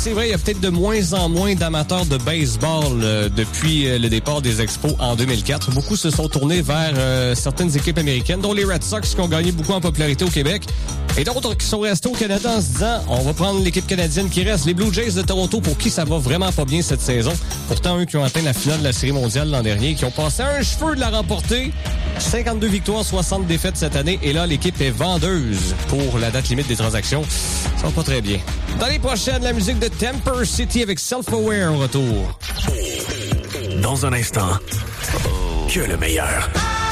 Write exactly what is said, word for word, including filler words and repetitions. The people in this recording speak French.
c'est vrai, il y a peut-être de moins en moins d'amateurs de baseball euh, depuis euh, le départ des Expos en deux mille quatre. Beaucoup se sont tournés vers euh, certaines équipes américaines, dont les Red Sox qui ont gagné beaucoup en popularité au Québec. Et d'autres qui sont restés au Canada en se disant, on va prendre l'équipe canadienne qui reste, les Blue Jays de Toronto, pour qui ça va vraiment pas bien cette saison. Pourtant, eux qui ont atteint la finale de la Série mondiale l'an dernier, qui ont passé un cheveu de la remporter. cinquante-deux victoires, soixante défaites cette année. Et là, l'équipe est vendeuse pour la date limite des transactions. Ça va pas très bien. Dans les prochaines, la musique de Temper City avec Self-Aware au retour. Dans un instant, que le meilleur.